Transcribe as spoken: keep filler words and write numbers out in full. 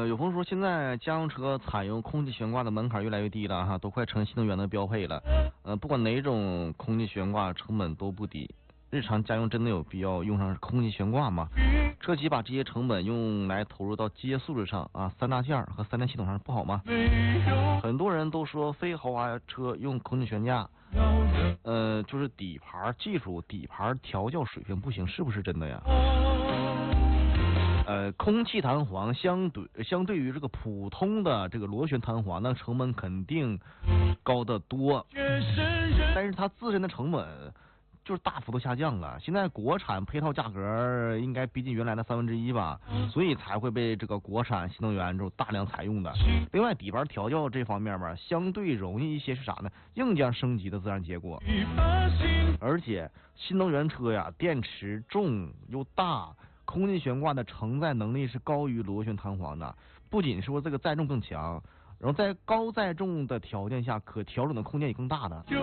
呃，有朋友说现在家用车采用空气悬挂的门槛越来越低了哈，都快成新能源的标配了。呃，不管哪种空气悬挂成本都不低。日常家用真的有必要用上空气悬挂吗？车企把这些成本用来投入到机械素质上啊，三大件和三电系统上不好吗？很多人都说非豪华车用空气悬架，呃，就是底盘技术、底盘调教水平不行，是不是真的呀？呃，空气弹簧相对相对于这个普通的这个螺旋弹簧，那成本肯定高得多，但是它自身的成本就是大幅度下降了。现在国产配套价格应该逼近原来的三分之一吧，所以才会被这个国产新能源这种大量采用的。另外，底盘调教这方面吧，相对容易一些，是啥呢？硬件升级的自然结果。而且新能源车呀，电池重又大。空气悬挂的承载能力是高于螺旋弹簧的，不仅说这个载重更强，然后在高载重的条件下，可调整的空间也更大的。